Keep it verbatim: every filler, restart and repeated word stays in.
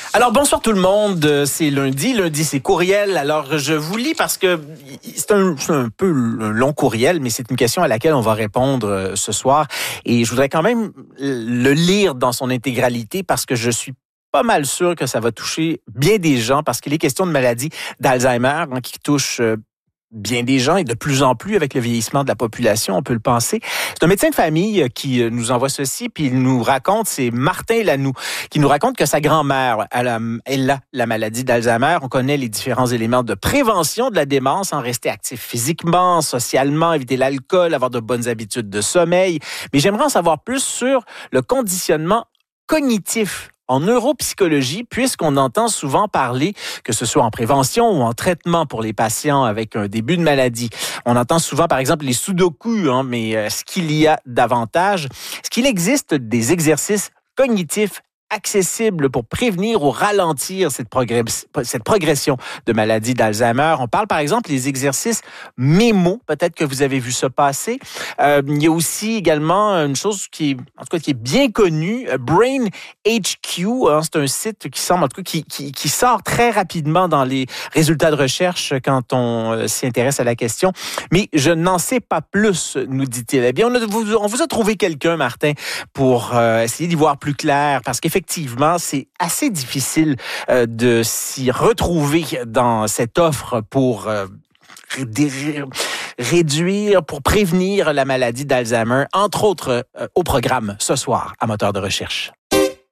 Alors, bonsoir tout le monde. C'est lundi. Lundi, c'est courriel. Alors, je vous lis parce que c'est un, c'est un peu un long courriel, mais c'est une question à laquelle on va répondre ce soir. Et je voudrais quand même le lire dans son intégralité parce que je suis pas mal sûr que ça va toucher bien des gens parce qu'il est question de maladie d'Alzheimer hein, qui touche bien des gens et de plus en plus avec le vieillissement de la population, on peut le penser. C'est un médecin de famille qui nous envoie ceci, puis il nous raconte, c'est Martin Lanoux, qui nous raconte que sa grand-mère, elle a, elle a la maladie d'Alzheimer. On connaît les différents éléments de prévention de la démence, en rester actif physiquement, socialement, éviter l'alcool, avoir de bonnes habitudes de sommeil. Mais j'aimerais en savoir plus sur le conditionnement cognitif en neuropsychologie, puisqu'on entend souvent parler, que ce soit en prévention ou en traitement pour les patients avec un début de maladie. On entend souvent, par exemple, les sudoku, hein, mais euh, ce qu'il y a davantage, est-ce qu'il existe des exercices cognitifs accessibles pour prévenir ou ralentir cette, progress- cette progression de maladie d'Alzheimer? On parle par exemple des exercices mémo, peut-être que vous avez vu ça passer. Euh, il y a aussi également une chose qui est, en tout cas, qui est bien connue, Brain H Q. Hein, c'est un site qui semble, en tout cas, qui, qui, qui sort très rapidement dans les résultats de recherche quand on euh, s'y intéresse à la question. Mais je n'en sais pas plus, nous dit-il. Eh bien, on, a, vous, on vous a trouvé quelqu'un, Martin, pour euh, essayer d'y voir plus clair, parce qu'effectivement, Effectivement, c'est assez difficile euh, de s'y retrouver dans cette offre pour euh, réduire, pour prévenir la maladie d'Alzheimer, entre autres euh, au programme ce soir à Moteur de recherche.